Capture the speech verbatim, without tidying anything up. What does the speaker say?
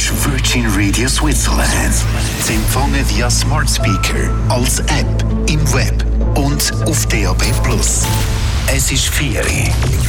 ist Virgin Radio Switzerland. Sie empfangen via Smart Speaker, als App, im Web und auf D A B plus. Es ist vier Uhr.